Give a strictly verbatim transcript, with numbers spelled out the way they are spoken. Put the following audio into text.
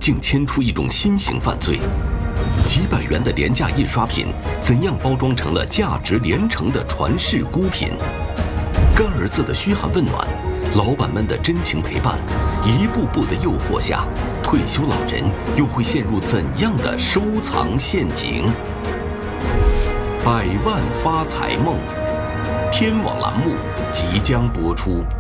竟牵出一种新型犯罪。几百元的廉价印刷品，怎样包装成了价值连城的传世孤品？干儿子的嘘寒问暖，老板们的真情陪伴，一步步的诱惑下，退休老人又会陷入怎样的收藏陷阱？百万发财梦，天网栏目即将播出。